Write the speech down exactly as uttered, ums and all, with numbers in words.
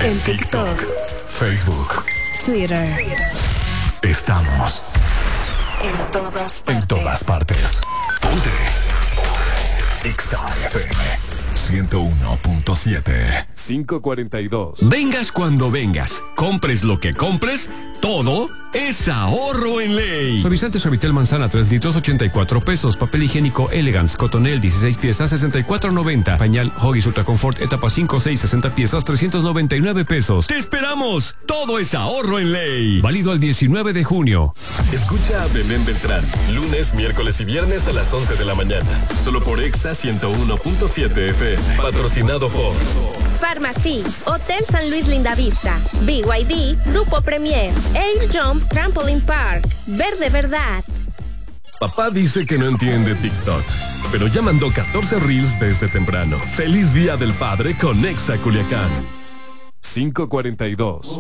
En TikTok, Facebook, Twitter. Estamos En todas partes. en todas partes. Ponte Exa F M ciento uno punto siete. cinco cuarenta y dos. Vengas cuando vengas, compres lo que compres, todo es ahorro en ley. Suavizante Suavitel Manzana tres litros ochenta y cuatro pesos. Papel higiénico Elegance Cotonel dieciséis piezas sesenta y cuatro noventa. Pañal Huggies Ultra Comfort etapa cinco seis sesenta piezas trescientos noventa y nueve pesos. ¡Te esperamos! Todo es ahorro en ley. Válido al diecinueve de junio. Escucha a Belén Beltrán, lunes, miércoles y viernes a las once de la mañana. Solo por Exa ciento uno punto siete F M. Patrocinado por Farmacy, Hotel San Luis Lindavista, B Y D, Grupo Premier, Air Jump Trampoline Park, Verde Verdad. Papá dice que no entiende TikTok, pero ya mandó catorce reels desde temprano. ¡Feliz Día del Padre con Exa Culiacán! cinco cuarenta y dos.